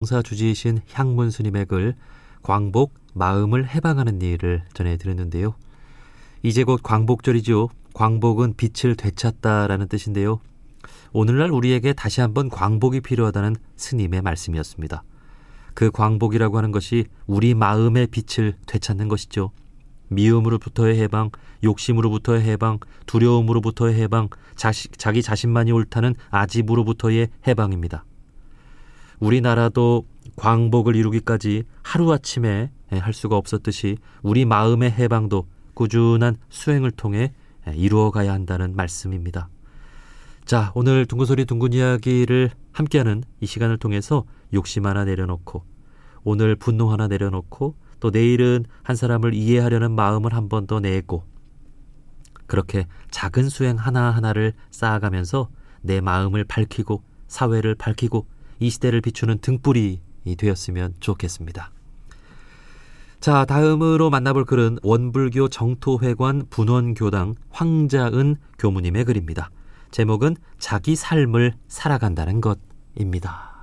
성사 주지이신 향문 스님의 글 광복 마음을 해방하는 일을 전해드렸는데요. 이제 곧 광복절이죠. 광복은 빛을 되찾다라는 뜻인데요. 오늘날 우리에게 다시 한번 광복이 필요하다는 스님의 말씀이었습니다. 그 광복이라고 하는 것이 우리 마음의 빛을 되찾는 것이죠. 미움으로부터의 해방, 욕심으로부터의 해방, 두려움으로부터의 해방, 자기 자신만이 옳다는 아집으로부터의 해방입니다. 우리나라도 광복을 이루기까지 하루아침에 할 수가 없었듯이 우리 마음의 해방도 꾸준한 수행을 통해 이루어가야 한다는 말씀입니다. 자, 오늘 둥근소리 둥근 이야기를 함께하는 이 시간을 통해서 욕심 하나 내려놓고, 오늘 분노 하나 내려놓고, 또 내일은 한 사람을 이해하려는 마음을 한 번 더 내고, 그렇게 작은 수행 하나하나를 쌓아가면서 내 마음을 밝히고 사회를 밝히고 이 시대를 비추는 등불이 되었으면 좋겠습니다. 자, 다음으로 만나볼 글은 원불교 정토회관 분원교당 황자은 교무님의 글입니다. 제목은 자기 삶을 살아간다는 것입니다.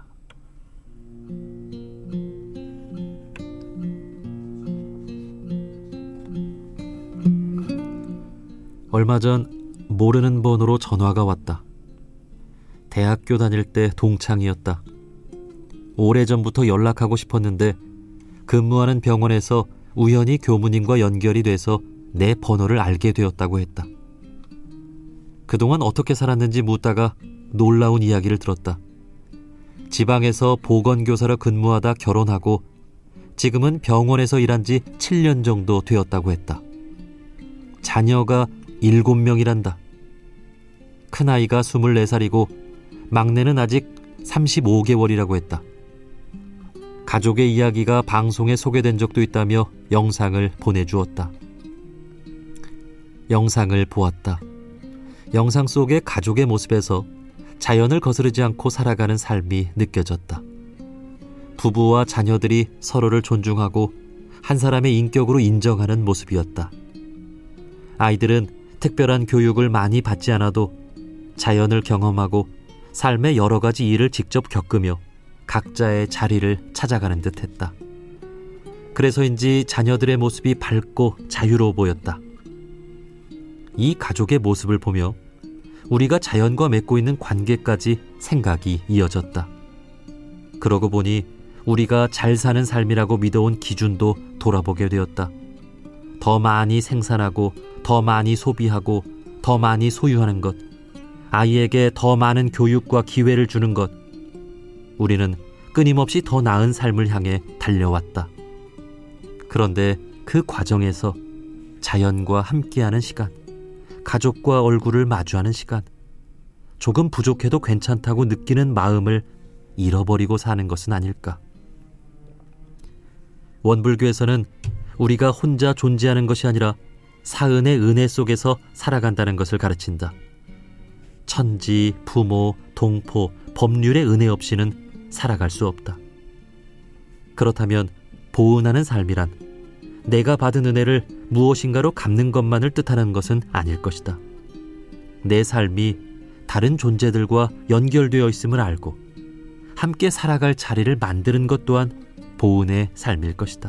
얼마 전 모르는 번호로 전화가 왔다. 대학교 다닐 때 동창이었다. 오래전부터 연락하고 싶었는데 근무하는 병원에서 우연히 교무님과 연결이 돼서 내 번호를 알게 되었다고 했다. 그동안 어떻게 살았는지 묻다가 놀라운 이야기를 들었다. 지방에서 보건교사로 근무하다 결혼하고 지금은 병원에서 일한 지 7년 정도 되었다고 했다. 자녀가 7명이란다. 큰아이가 24살이고 막내는 아직 35개월이라고 했다. 가족의 이야기가 방송에 소개된 적도 있다며 영상을 보내주었다. 영상을 보았다. 영상 속의 가족의 모습에서 자연을 거스르지 않고 살아가는 삶이 느껴졌다. 부부와 자녀들이 서로를 존중하고 한 사람의 인격으로 인정하는 모습이었다. 아이들은 특별한 교육을 많이 받지 않아도 자연을 경험하고 삶의 여러 가지 일을 직접 겪으며 각자의 자리를 찾아가는 듯했다. 그래서인지 자녀들의 모습이 밝고 자유로워 보였다. 이 가족의 모습을 보며 우리가 자연과 맺고 있는 관계까지 생각이 이어졌다. 그러고 보니 우리가 잘 사는 삶이라고 믿어온 기준도 돌아보게 되었다. 더 많이 생산하고 더 많이 소비하고 더 많이 소유하는 것, 아이에게 더 많은 교육과 기회를 주는 것, 우리는 끊임없이 더 나은 삶을 향해 달려왔다. 그런데 그 과정에서 자연과 함께하는 시간, 가족과 얼굴을 마주하는 시간, 조금 부족해도 괜찮다고 느끼는 마음을 잃어버리고 사는 것은 아닐까. 원불교에서는 우리가 혼자 존재하는 것이 아니라 사은의 은혜 속에서 살아간다는 것을 가르친다. 천지, 부모, 동포, 법률의 은혜 없이는 살아갈 수 없다. 그렇다면 보은하는 삶이란 내가 받은 은혜를 무엇인가로 갚는 것만을 뜻하는 것은 아닐 것이다. 내 삶이 다른 존재들과 연결되어 있음을 알고 함께 살아갈 자리를 만드는 것 또한 보은의 삶일 것이다.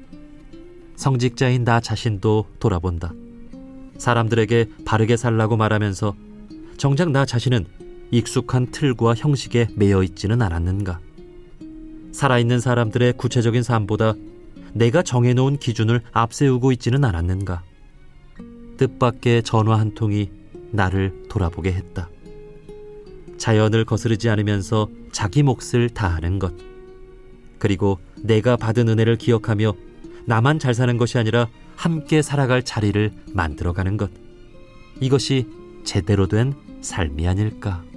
성직자인 나 자신도 돌아본다. 사람들에게 바르게 살라고 말하면서 정작 나 자신은 익숙한 틀과 형식에 매여 있지는 않았는가. 살아있는 사람들의 구체적인 삶보다 내가 정해놓은 기준을 앞세우고 있지는 않았는가. 뜻밖의 전화 한 통이 나를 돌아보게 했다. 자연을 거스르지 않으면서 자기 몫을 다하는 것, 그리고 내가 받은 은혜를 기억하며 나만 잘 사는 것이 아니라 함께 살아갈 자리를 만들어가는 것, 이것이 제대로 된 삶이 아닐까.